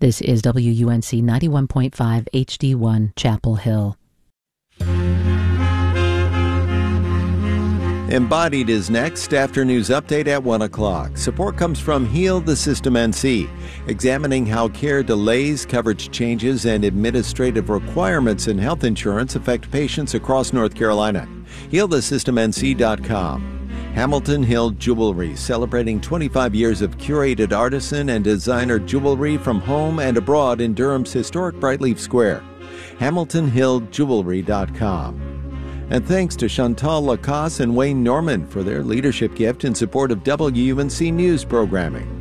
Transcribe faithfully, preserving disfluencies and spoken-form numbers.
This is W U N C ninety-one point five H D one, Chapel Hill. Embodied is next after news update at one o'clock. Support comes from Heal the System N C, examining how care delays, coverage changes, and administrative requirements in health insurance affect patients across North Carolina. heal the system N C dot com. Hamilton Hill Jewelry, celebrating twenty-five years of curated artisan and designer jewelry from home and abroad in Durham's historic Brightleaf Square. hamilton hill jewelry dot com. And thanks to Chantal Lacasse and Wayne Norman for their leadership gift in support of W U N C News programming.